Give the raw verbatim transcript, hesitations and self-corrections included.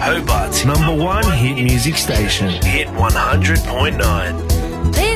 Hobart's number one hit music station, Hit one hundred point nine.